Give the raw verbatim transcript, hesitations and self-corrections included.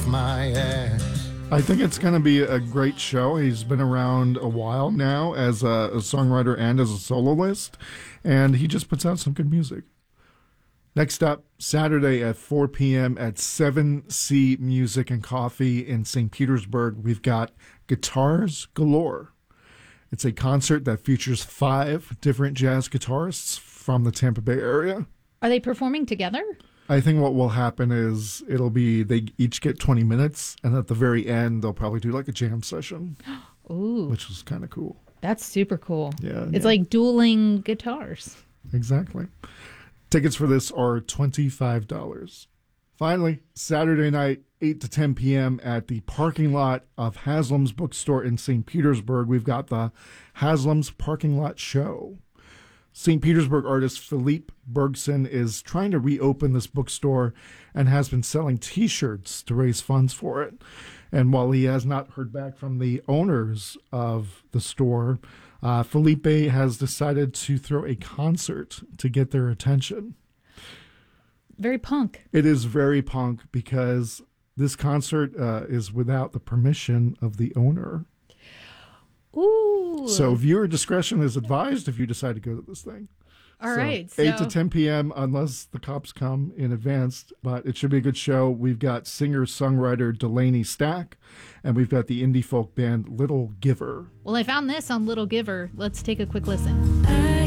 my ass. I think it's going to be a great show. He's been around a while now as a, a songwriter and as a soloist, and he just puts out some good music. Next up, Saturday at four p.m. at seven C Music and Coffee in Saint Petersburg, we've got Guitars Galore. It's a concert that features five different jazz guitarists from the Tampa Bay area. Are they performing together? I think what will happen is it'll be they each get twenty minutes, and at the very end, they'll probably do like a jam session. Ooh. Which is kind of cool. That's super cool. Yeah. It's yeah. like dueling guitars. Exactly. Tickets for this are twenty-five dollars. Finally, Saturday night, eight to ten p.m. at the parking lot of Haslam's Bookstore in Saint Petersburg, we've got the Haslam's Parking Lot Show. Saint Petersburg artist Philippe Bergson is trying to reopen this bookstore and has been selling T-shirts to raise funds for it. And while he has not heard back from the owners of the store, uh, Felipe has decided to throw a concert to get their attention. Very punk. It is very punk because this concert uh, is without the permission of the owner. Ooh. So viewer discretion is advised if you decide to go to this thing. All so right. So eight to ten p.m. unless the cops come in advance. But it should be a good show. We've got singer-songwriter Delaney Stack, and we've got the indie folk band Little Giver. Well, I found this on Little Giver. Let's take a quick listen. I